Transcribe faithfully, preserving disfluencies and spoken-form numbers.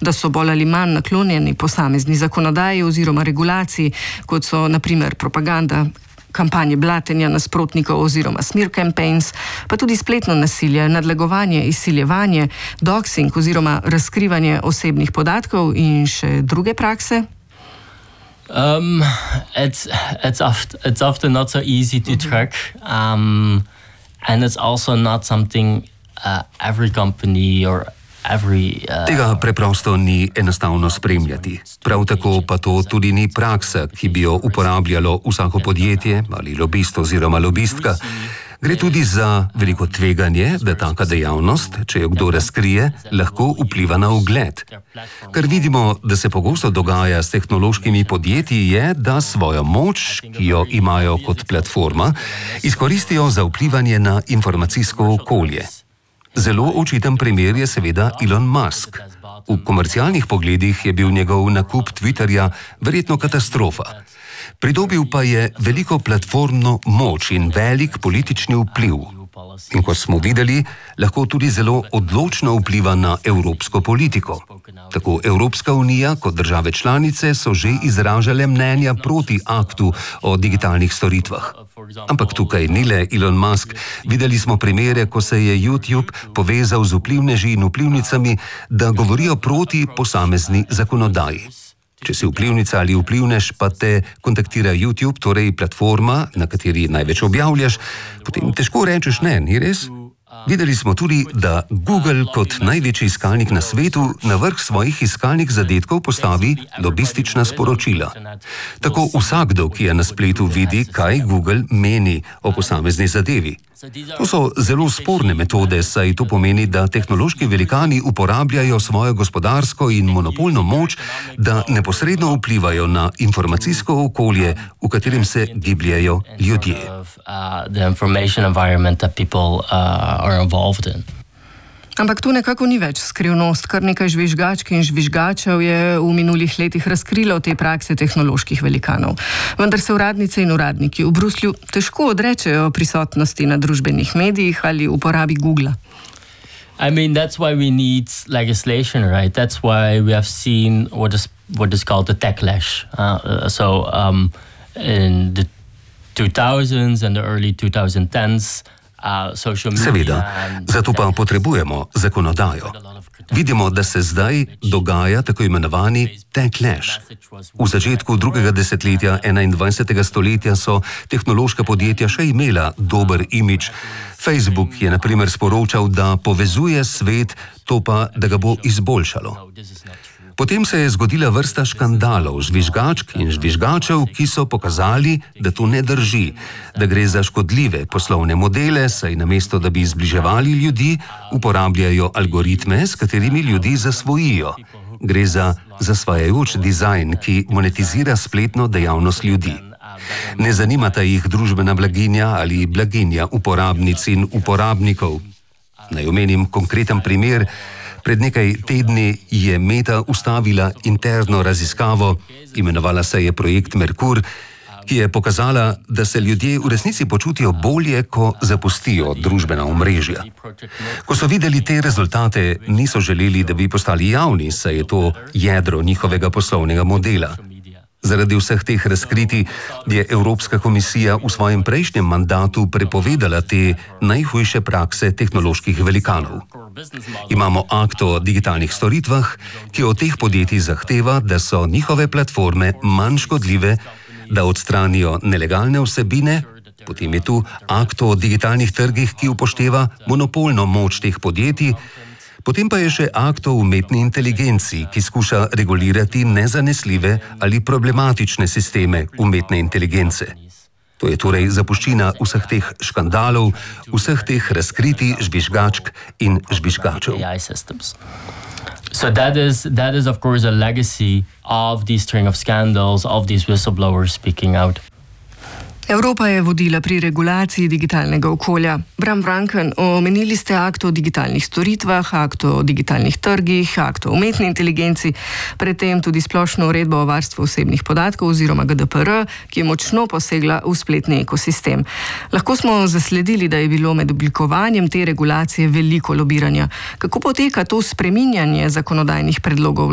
da so bolj ali manj naklonjeni posamezni zakonodaji oziroma regulaciji, kot so na primer propaganda, kampanje blatenja nasprotnikov oziroma smear campaigns, pa tudi spletno nasilje, nadlegovanje, izsiljevanje, doxing oziroma razkrivanje osebnih podatkov in še druge prakse? Um, it's it's oft it's often not so easy to track, um, and it's also not something uh, every company or Every, uh, Tega preprosto ni enostavno spremljati. Prav tako pa to tudi ni praksa, ki bi jo uporabljalo vsako podjetje ali lobist oziroma lobistka. Gre tudi za veliko tveganje, da taka dejavnost, če jo kdo razkrije, lahko vpliva na ugled. Kar vidimo, da se pogosto dogaja s tehnološkimi podjetji, je, da svojo moč, ki jo imajo kot platforma, izkoristijo za vplivanje na informacijsko okolje. Zelo očiten primer je seveda Elon Musk. V komercialnih pogledih je bil njegov nakup Twitterja verjetno katastrofa. Pridobil pa je veliko platformno moč in velik politični vpliv. In kot smo videli, lahko tudi zelo odločno vpliva na evropsko politiko. Tako Evropska unija kot države članice so že izražale mnenja proti aktu o digitalnih storitvah. Ampak tukaj ni le Elon Musk. Videli smo primere, ko se je YouTube povezal z vplivneži in vplivnicami, da govorijo proti posamezni zakonodaji. Če si vplivnica ali vplivnež, pa te kontaktira YouTube, torej platforma, na kateri največ objavljaš, potem težko rečeš ne, ni res? Videli smo tudi, da Google kot največji iskalnik na svetu na vrh svojih iskalnih zadetkov postavi lobistična sporočila. Tako vsakdo, ki je na spletu, vidi, kaj Google meni o posamezni zadevi. To so zelo sporne metode, saj to pomeni, da tehnološki velikani uporabljajo svojo gospodarsko in monopolno moč, da neposredno vplivajo na informacijsko okolje, v katerem se gibljejo ljudje. Ampak tu nekako ni več skrivnost. Kar nekaj žvižgačk in žvižgačev je v minulih letih razkrilo te prakse tehnoloških velikanov. Vendar se uradnice in uradniki v Bruslju težko odrečejo prisotnosti na družbenih medijih ali uporabi Googla. I mean, that's why we need legislation, right? That's why we have seen what is what is called the techlash. Uh, so um, in the two thousands and the early twenty tens, Seveda, zato pa potrebujemo zakonodajo. Vidimo, da se zdaj dogaja tako imenovani techlash. V začetku drugega desetletja enaindvajsetega stoletja so tehnološka podjetja še imela dober imidž. Facebook je na primer sporočal, da povezuje svet, to pa, da ga bo izboljšalo. Potem se je zgodila vrsta škandalov, žvižgačk in žvižgačev, ki so pokazali, da to ne drži, da gre za škodljive poslovne modele, saj namesto, da bi zbliževali ljudi, uporabljajo algoritme, s katerimi ljudi zasvojijo. Gre za zasvajajoč dizajn, ki monetizira spletno dejavnost ljudi. Ne zanimata jih družbena blaginja ali blaginja uporabnic in uporabnikov. Naj omenim konkreten primer. Pred nekaj tedni je Meta ustavila interno raziskavo, imenovala se je projekt Merkur, ki je pokazala, da se ljudje v resnici počutijo bolje, ko zapustijo družbena omrežja. Ko so videli te rezultate, niso želeli, da bi postali javni, saj je to jedro njihovega poslovnega modela. Zaradi vseh teh razkritij je Evropska komisija v svojem prejšnjem mandatu prepovedala te najhujše prakse tehnoloških velikanov. Imamo akt o digitalnih storitvah, ki od teh podjetij zahteva, da so njihove platforme manj škodljive, da odstranijo nelegalne vsebine, potem je tu akt o digitalnih trgih, ki upošteva monopolno moč teh podjetij, potem pa je še akt o umetni inteligenci, ki skuša regulirati nezanesljive ali problematične sisteme umetne inteligence. To je torej zapuščina vseh teh škandalov, vseh teh razkritij žvižgačk in žvižgačev. So that is that is of course a legacy of these string of scandals, of these whistleblowers speaking out. Evropa je vodila pri regulaciji digitalnega okolja. Bram Vranken, omenili ste akt o digitalnih storitvah, akt o digitalnih trgih, akt o umetni inteligenci, predtem tudi splošno uredbo o varstvu osebnih podatkov oziroma G D P R, ki je močno posegla v spletni ekosistem. Lahko smo zasledili, da je bilo med oblikovanjem te regulacije veliko lobiranja. Kako poteka to spreminjanje zakonodajnih predlogov?